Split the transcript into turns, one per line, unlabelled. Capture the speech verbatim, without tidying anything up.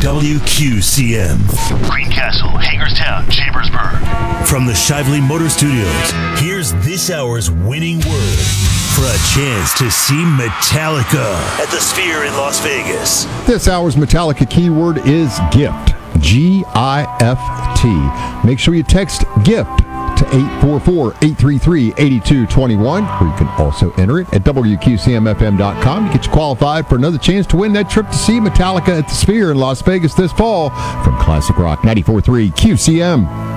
W Q C M.
Greencastle, Hagerstown, Chambersburg.
From the Shively Motor Studios, here's this hour's winning word for a chance to see Metallica at the Sphere in Las Vegas.
This hour's Metallica keyword is gift. G I F T. Make sure you text GIFT to eight four four, eight three three, eight two two one, or you can also enter it at W Q C M F M dot com to get you qualified for another chance to win that trip to see Metallica at the Sphere in Las Vegas this fall from Classic Rock ninety-four point three Q C M.